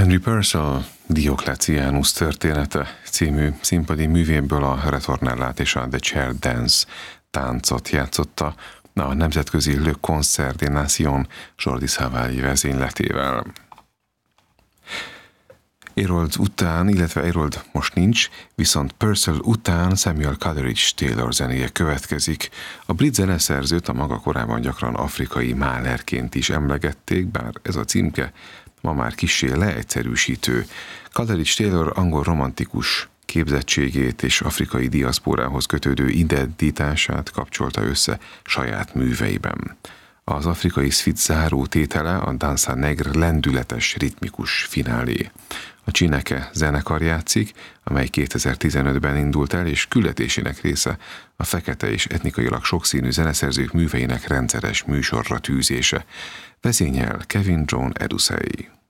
Henry Purcell Diocletianus története című színpadi művéből a Retornellát és a The Chair Dance táncot játszotta a nemzetközi Le Concert des Nations Jordi Savall vezényletével. Herold után, illetve Herold most nincs, viszont Purcell után Samuel Coleridge Taylor zenéje következik. A brit zeneszerzőt a maga korában gyakran afrikai Mahlerként is emlegették, bár ez a címke ma már kissé leegyszerűsítő. Coleridge Taylor angol romantikus képzettségét és afrikai diaszpórához kötődő identitását kapcsolta össze saját műveiben. Az afrikai szfit záró tétele a Dansa Negre lendületes, ritmikus finálé. A Csineke zenekar játszik, amely 2015-ben indult el, és küldetésének része a fekete és etnikailag sokszínű zeneszerzők műveinek rendszeres műsorra tűzése. Vezényel Kevin John Edusei.